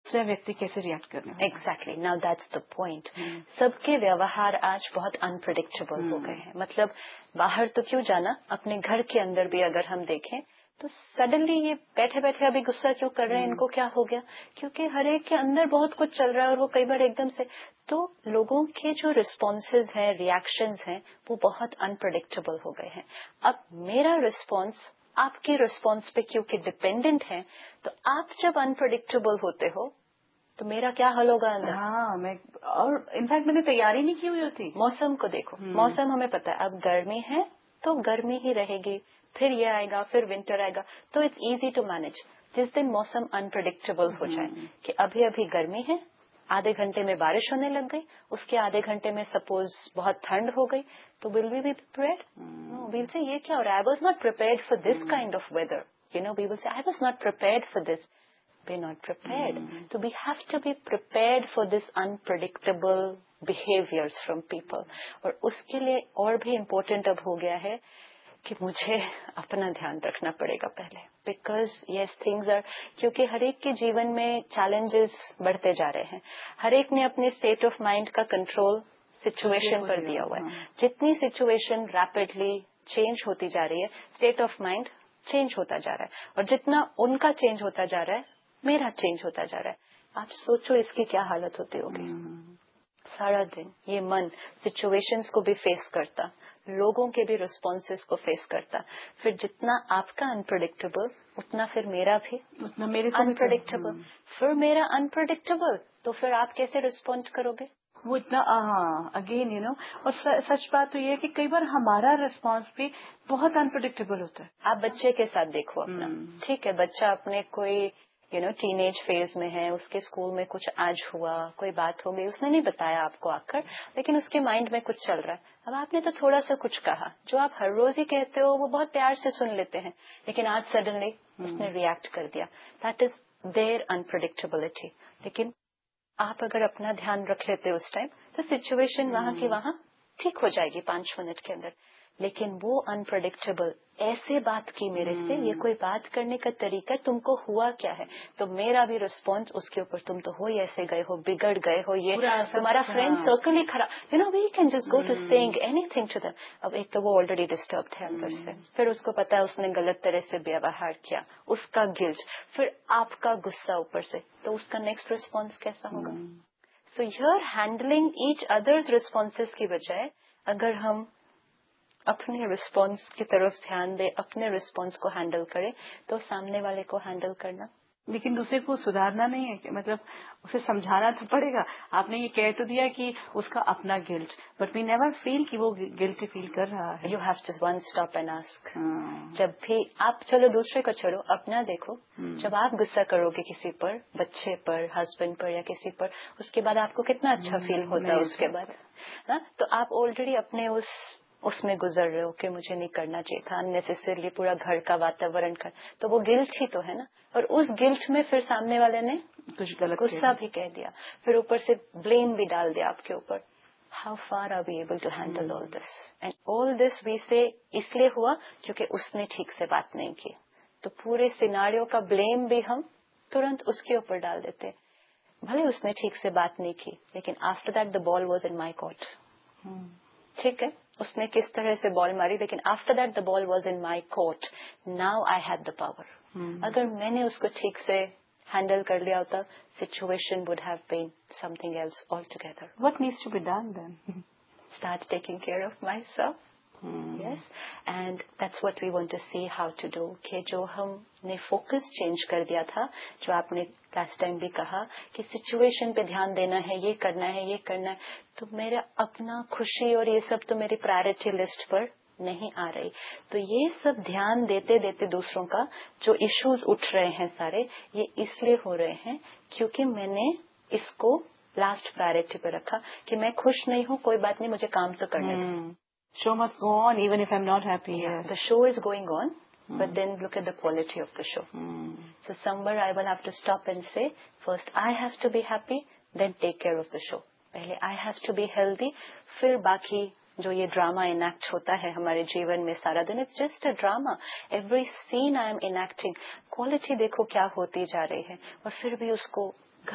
दूसरा व्यक्ति कैसे रिएक्ट करना है. Exactly, now that's the point. सबके व्यवहार आज बहुत अनप्रेडिक्टेबल हो गए हैं. मतलब बाहर तो क्यों जाना, अपने घर के अंदर भी अगर हम देखें तो सडनली ये बैठे बैठे अभी गुस्सा क्यों कर रहे हैं, इनको क्या हो गया, क्योंकि हर एक के अंदर बहुत कुछ चल रहा है और वो कई बार एकदम से. तो लोगों के जो रिस्पॉन्सेज हैं, रिएक्शंस हैं, वो बहुत अनप्रेडिक्टेबल हो गए हैं. अब मेरा रिस्पॉन्स आपके रिस्पॉन्स पे क्योंकि डिपेंडेंट है, तो आप जब अनप्रेडिक्टेबल होते हो तो मेरा क्या हाल होगा अंदर. हाँ, मैं और इनफैक्ट मैंने तैयारी नहीं की हुई होती. मौसम को देखो, मौसम हमें पता है अब गर्मी है तो गर्मी ही रहेगी, फिर ये आएगा, फिर विंटर आएगा, तो इट्स इजी टू मैनेज. जिस दिन मौसम अनप्रेडिक्टेबल हो जाए कि अभी अभी गर्मी है, आधे घंटे में बारिश होने लग गई, उसके आधे घंटे में सपोज बहुत ठंड हो गई, तो will we be prepared? No, will say ये क्या हो रहा है, I was not prepared for this kind of weather. You know, we will say I was not prepared for this. We're not prepared. So we have to be prepared for this unpredictable behaviors from people. और उसके लिए और भी important अब हो गया है कि मुझे अपना ध्यान रखना पड़ेगा पहले. Because yes, things are, क्योंकि हर एक के जीवन में challenges बढ़ते जा रहे हैं. हर एक ने अपने state of mind का control situation पर दिया हुआ है. जितनी situation rapidly change होती जा रही है, state of mind change होता जा रहा है. और जितना उनका change होता जा रहा है, मेरा चेंज होता जा रहा है. आप सोचो इसकी क्या हालत होती होगी. सारा दिन ये मन सिचुएशंस को भी फेस करता, लोगों के भी रिस्पॉन्सेस को फेस करता. फिर जितना आपका अनप्रेडिक्टेबल, उतना फिर मेरा भी उतना मेरे को अनप्रेडिक्टेबल. फिर मेरा अनप्रेडिक्टेबल, तो फिर आप कैसे रिस्पॉन्ड करोगे? वो इतना अगेन यू नो. और सच बात तो ये है कि कई बार हमारा रिस्पॉन्स भी बहुत अनप्रेडिक्टेबल होता है. आप बच्चे के साथ देखो अपना, ठीक है, बच्चा अपने कोई टीनेज फेज में है, उसके स्कूल में कुछ आज हुआ, कोई बात हो गई, उसने नहीं बताया आपको आकर, लेकिन उसके माइंड में कुछ चल रहा है. अब आपने तो थोड़ा सा कुछ कहा जो आप हर रोज ही कहते हो, वो बहुत प्यार से सुन लेते हैं, लेकिन आज सडनली उसने रिएक्ट कर दिया. That is there unpredictability. लेकिन आप अगर अपना ध्यान रख लेते उस टाइम, तो सिचुएशन वहां की वहां ठीक हो जाएगी 5 मिनट के अंदर. लेकिन वो अनप्रेडिक्टेबल ऐसे बात की मेरे से, ये कोई बात करने का तरीका, तुमको हुआ क्या है, तो मेरा भी रिस्पॉन्स उसके ऊपर, तुम तो हो ही ऐसे गए हो, बिगड़ गए हो, ये तुम्हारा फ्रेंड सर्कल ही खराब. You know, we can just go to saying anything to them. अब एक तो वो ऑलरेडी डिस्टर्ब है अंदर से, फिर उसको पता है उसने गलत तरह से व्यवहार किया, उसका गिल्ट, फिर आपका गुस्सा ऊपर से, तो उसका नेक्स्ट रिस्पॉन्स कैसा होगा. So here handling each others responses की बजाय अगर हम अपने रिस्पॉन्स की तरफ ध्यान दे, अपने रिस्पॉन्स को हैंडल करें, तो सामने वाले को हैंडल करना. लेकिन दूसरे को सुधारना नहीं है कि मतलब उसे समझाना तो पड़ेगा. आपने ये कह तो दिया कि उसका अपना guilt, but we never feel कि वो गिल्ट फील कर रहा है. You have to one stop and ask. जब भी आप, चलो दूसरे को छोड़ो, अपना देखो. जब आप गुस्सा करोगे किसी पर, बच्चे पर, हस्बैंड पर या किसी पर, उसके बाद आपको कितना अच्छा फील होता है उसके बाद. तो आप ऑलरेडी अपने उसमें गुजर रहे हो कि मुझे नहीं करना चाहिए था, अननेसेसरली पूरा घर का वातावरण कर, तो वो गिल्ट ही तो है ना. और उस गिल्ट में फिर सामने वाले ने कुछ गलत गुस्सा भी कह दिया, फिर ऊपर से ब्लेम भी डाल दिया आपके ऊपर. How far are we able to handle all this? And all this we से इसलिए हुआ क्योंकि उसने ठीक से बात नहीं की. तो पूरे सिनारियो का ब्लेम भी हम तुरंत उसके ऊपर डाल देते. भले उसने ठीक से बात नहीं की, लेकिन after that the ball was in my court. ठीक है, उसने किस तरह से बॉल मारी, लेकिन after that the ball was in my court. Now I had the power. अगर मैंने उसको ठीक से हैंडल कर लिया होता, situation would have been something else all together. What needs to be done then? Start taking care of my self. Yes, and that's what we want to see how to do. कि जो हमने focus change कर दिया था, जो आपने last time भी कहा कि सिचुएशन पे ध्यान देना है, ये करना है, ये करना है, तो मेरा अपना खुशी और ये सब तो मेरी प्रायोरिटी लिस्ट पर नहीं आ रही. तो ये सब ध्यान देते देते दूसरों का जो इश्यूज उठ रहे हैं सारे, ये इसलिए हो रहे हैं क्योंकि मैंने इसको लास्ट प्रायोरिटी पे रखा कि मैं खुश नहीं हूँ, कोई बात नहीं, मुझे काम तो करने दो. Show must go on even if I'm not happy. Yeah, yes. The show is going on, but then look at the quality of the show. So somewhere I will have to stop and say, first I have to be happy, then take care of the show. पहले I have to be healthy, फिर बाकी जो ये drama enact होता है हमारे जीवन में सारा दिन, it's just a drama. Every scene I am इनैक्टिंग. Quality देखो क्या होती जा रही है, और फिर भी उसको